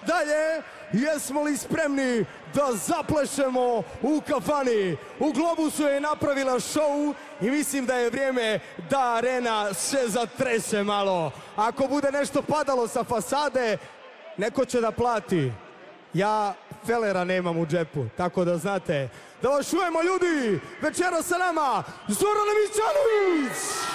dalje. Jesmo li spremni da zaplešemo u kafani? U Globusu je napravila show i mislim da je vrijeme da arena se zatrese malo. Ako bude nešto padalo sa fasade, neko će da plati. Ja felera nemam u džepu, tako da znate. Da vas čujemo, ljudi, večera sa nama Zoran Mićanović!